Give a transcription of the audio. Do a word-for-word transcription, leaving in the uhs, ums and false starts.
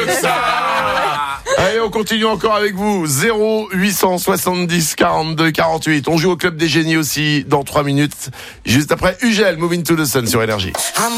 mieux que ça. Allez, on continue encore avec vous. zéro huit cent soixante-dix quarante-deux quarante-huit. On joue au Club des Génies aussi dans trois minutes. Juste après Ugel, Moving to the Sun sur Énergie.